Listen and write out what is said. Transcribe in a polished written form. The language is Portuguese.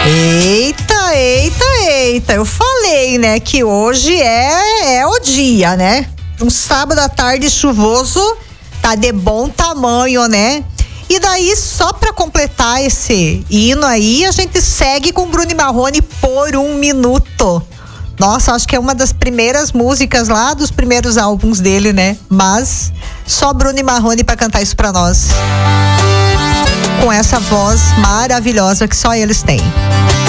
Eita, eu falei, né, que hoje é o dia, né? Um sábado à tarde chuvoso, tá de bom tamanho, né? E daí, só pra completar esse hino aí, a gente segue com Bruno e Marrone por 1 minuto. Nossa, acho que é uma das primeiras músicas lá dos primeiros álbuns dele, né? Mas só Bruno e Marrone pra cantar isso pra nós. Com essa voz maravilhosa que só eles têm.